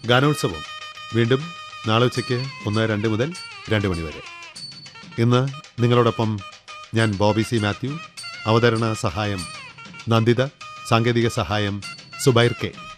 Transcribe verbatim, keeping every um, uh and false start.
ഗാനോത്സവം വീണ്ടും നാളെ ഉച്ചയ്ക്ക് ഒന്ന് രണ്ട് മുതൽ രണ്ട് മണി വരെ. ഇന്ന് നിങ്ങളോടൊപ്പം ഞാൻ ബോബി സി മാത്യു. അവതരണ സഹായം നന്ദിത, സാങ്കേതിക സഹായം സുബൈർ കെ.